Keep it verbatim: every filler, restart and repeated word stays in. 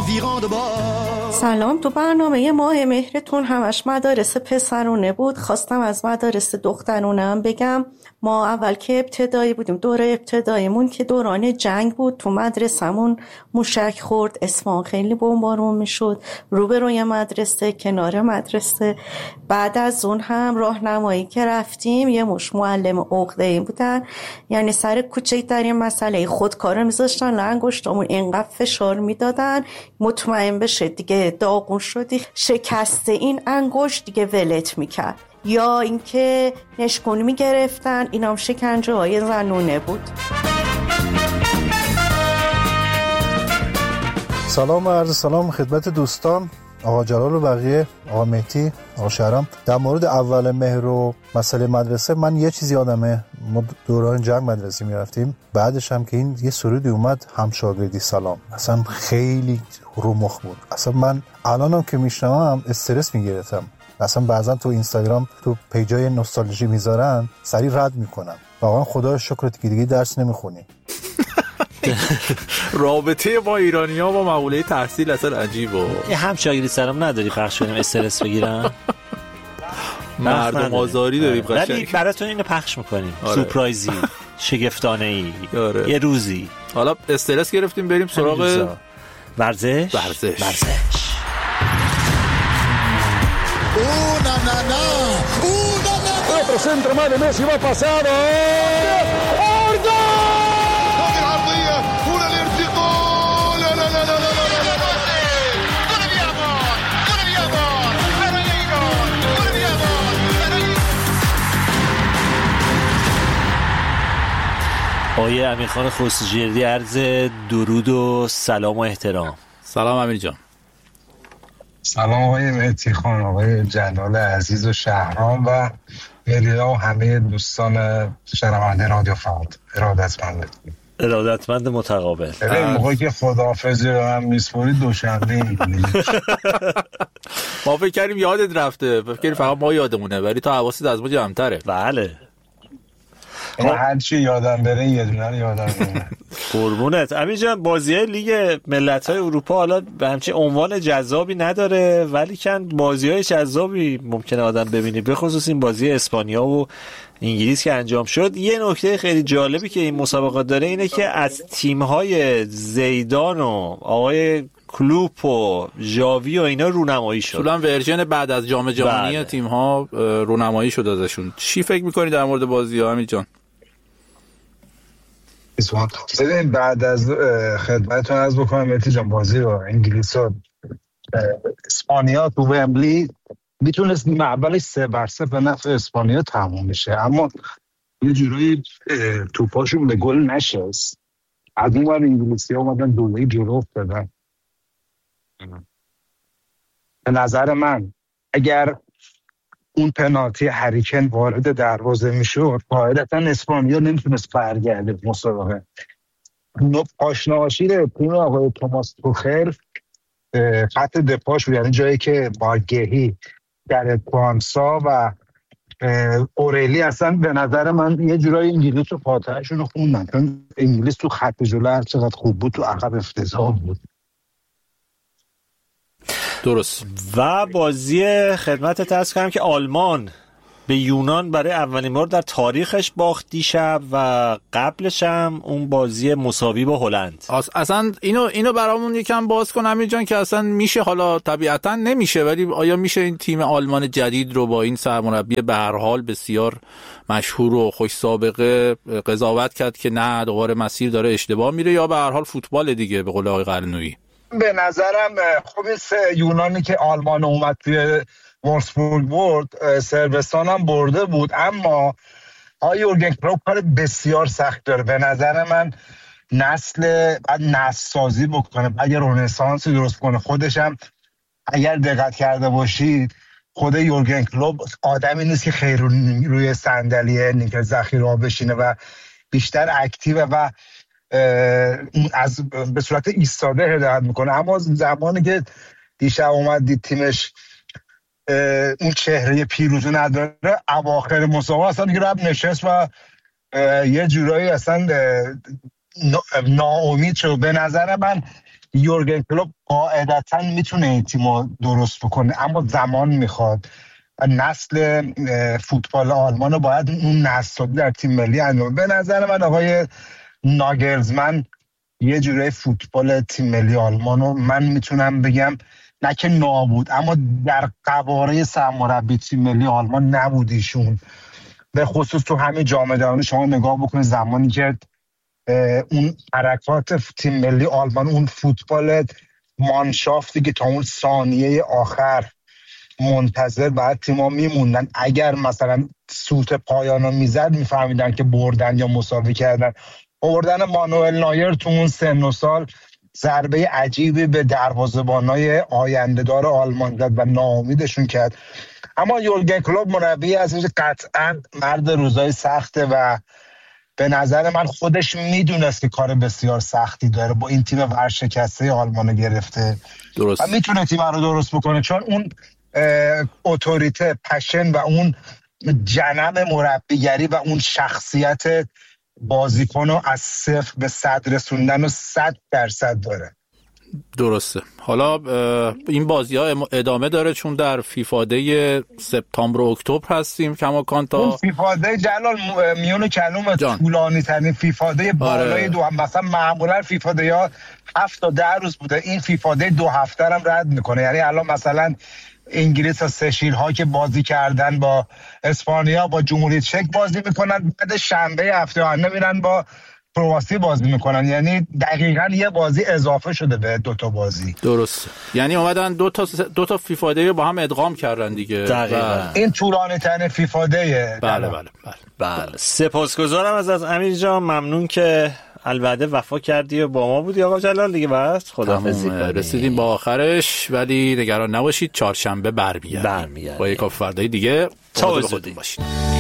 سلام. تو برنامه ماه مهرتون همش مدارس پسرونه بود. خواستم از مدارس دخترونه هم بگم. ما اول که ابتدایی بودیم، دوره ابتداییمون که دوران جنگ بود، تو مدرسمون موشک خورد، اصفهان خیلی بمبارون میشد، روبروی مدرسه، کنار مدرسه. بعد از اون هم راهنمایی که رفتیم یه مش معلم عقده‌ای بودن، یعنی سر کوچکترین مسئله خودکارو میذاشتن لنگشتمون اینقدر فشار میدادن مطمئن بشه دیگه داغون شدی، شکست این انگشت دیگه ولت میکرد، یا اینکه نشکون میگرفتن. اینام شکنجه های زنونه بود. سلام و عرض سلام خدمت دوستان، آقا جلال و بقیه، آقا مهدی، آقا شهرام. در مورد اول مهر و مسئله مدرسه، من یه چیزی یادمه، ما دوران جنگ مدرسه میرفتیم، بعدش هم که این یه سرودی اومد، همشاگردی سلام، اصلا خیلی رو مخ بود. اصلا من الانم که میشنوم استرس میگیرتم. اصلا بعضا تو اینستاگرام تو پیجای نوستالژی میذارن، سریع رد میکنم. واقعا خدا رو شکرت که دیگه درس نمیخونی. رابطه با ایرانی‌ها با مقوله تحصیل اصلا عجیبه. یه همشاگردی سلام نداری پخش کنیم استرس بگیرن؟ مردم آزاری داریم قشنگ. ولی براتون اینو پخش میکنیم. آره. سورپرایزی، شگفتانه‌ای. آره. یه روزی. حالا استرس گرفتیم، بریم سراغ ورزش. ورزش. ورزش. Una nana, una nana. Otro centro más de Messi va pasado. ¡Orda! ¡Toque العرضية! هنا الارتقاء! لا لا لا لا لا لا لا لا. ¡Gol de Amor! ¡Gol de Amor! ¡Fernandinho! ¡Gol de Amor! آقای امیرخان خسروجردی، عرض درود و سلام و احترام. سلام امیر جان. سلام آقای مهدی خان، آقای جلال عزیز و شهرام و مدیا و همه دوستان شنونده رادیو فرد. ارادتمند ارادتمند متقابل. این موقعی که خداحافظی رو هم میسپوری دوشنبه این ما فکر کردیم یادت رفته، فکر کردیم فقط ما یادمونه، ولی تا حواست از ما جمع‌تره. بله. هر چی یادم بره یه دونه یادم بره. قربونت. امیر جان، بازی‌های لیگ ملت‌های اروپا حالا به همچین عنوان جذابی نداره، ولی کن بازی‌های جذابی ممکنه آدم ببینی، به خصوص این بازی اسپانیا و انگلیس که انجام شد. یه نکته خیلی جالبی که این مسابقات داره اینه که از تیم‌های زیدان و آقای کلوپ و ژاوی و اینا رونمایی شد. اصولا ورژن بعد از جام جهانی بله. تیم‌ها رونمایی شد ازشون. چی فکر می‌کنی در مورد بازی‌ها امیر جان؟ ببین بعد از خدمتتون عرض بکنم مهدی جان، بازی رو انگلیس و اسپانیا تو ومبلی میتونست نیمه اولش سه بر سه به نفع اسپانیا تموم بشه، اما یه جورایی توپاشون به گل نشست. از اون ور انگلیسی ها اومدن دوله جلو افتادن. به نظر من اگر اون پنالتی هری کین وارد دروازه میشد، قاعدتا اسپانیا نمیتونست برگرده مسابقه. آشناشی تیم آقای توماس توخل خط دفاعش، یعنی جایی که بارگهی در کوانسا و اوریلی، اصلا به نظر من یه جورایی انگلیس رو فاتحه‌شون رو خوندن، چون انگلیس تو خط جلو هر چقدر خوب بود تو عقب افتضاح بود. درست. و بازی خدمتت عرض کنم که آلمان به یونان برای اولین بار در تاریخش باخت دیشب و قبلش هم اون بازی مساوی با هلند. اصلا اینو اینو برامون یکم باز کن امیر جان که اصلا میشه، حالا طبیعتا نمیشه، ولی آیا میشه این تیم آلمان جدید رو با این سرمربی به هر حال بسیار مشهور و خوش سابقه قضاوت کرد که نه دوباره مسیر داره اشتباه میره، یا به هر حال فوتبال دیگه به قول آقای قلنویی؟ به نظرم خب این یونانی که آلمان اومد توی وولفسبورگ برد، صربستان هم برده بود، اما آقای یورگن کلوپ کار بسیار سخت داره. به نظر من نسل بعد نسل سازی بکنه، بعد یه رنسانس درست کنه. خودش هم اگر دقت کرده باشید خود یورگن کلوپ آدمی نیست که خیر روی صندلی نیمکت ذخیره بشینه و بیشتر اکتیو و از به صورت ایستاده هدایت میکنه. اما زمانی که دیشب اومد دید تیمش اون چهره پیروزی نداره، اواخر مسابقه اصلا دیگه رب نشست و یه جورایی اصلا ناامید شد. به نظر من یورگن کلوپ قاعدتاً میتونه این تیمو درست بکنه، اما زمان میخواد. نسل فوتبال آلمان رو باید اون نسل در تیم ملی انجام. به نظر من آقای ناگلزمن یه جوره فوتبال تیم ملی آلمان رو من میتونم بگم نه که نابود، اما در قواره سرمربی تیم ملی آلمان نبودیشون. به خصوص تو همین جام جهانی شما نگاه بکنید زمانی که اون حرکات تیم ملی آلمان، اون فوتبال مانشافتی که تا اون ثانیه آخر منتظر بعد تیم‌ها میموندن، اگر مثلا سوت پایانو میزد میفهمیدن که بردن یا مساوی کردن. آوردن مانوئل نایر تو اون سن و سال ضربه عجیبی به دروازه‌بانای آینده‌دار آلمان داد و ناامیدشون کرد. اما یورگن کلوپ مربی از قطعا مرد روزای سخته و به نظر من خودش میدونست که کار بسیار سختی داره، با این تیم ورشکسته آلمان گرفته درست. و میتونه تیم رو درست بکنه، چون اون اتوریته، پشن و اون جنم مربیگری و اون شخصیت بازیکن رو از صفر به صد رسوندن و صد درصد داره. درسته. حالا این بازی ها ادامه داره چون در فیفا دی سپتامبر و اکتبر هستیم کماکان تا اون فیفا دی جلال میون کلوم طولانی ترین فیفا دی بالای آره. دو هم. مثلا معمولا فیفا دی ها هفت تا ده روز بوده، این فیفا دی دو هفته هم رد میکنه. یعنی الان مثلا انگلیس و سشیل ها که بازی کردن با اسپانیا با جمهوری چک بازی میکنن، بعد شنبه هفته آینده میرن با کرواسی بازی میکنن. یعنی دقیقاً یه بازی اضافه شده به دو تا بازی. درسته. یعنی اومدن دو تا دو تا فیفا دی با هم ادغام کردن دیگه. دقیقاً. این طولانی ترین فیفا دیه. بله بله بله. بله. سپاسگزارم از از امیر جان، ممنون که الوعده وفا کردی و با ما بودی آقا جلال دیگه. بس خداحافظی کنیم. رسیدیم با آخرش، ولی نگران نباشید چهارشنبه برمیگردیم. برمیگردیم. با یک فردای دیگه. تا زودی باشید.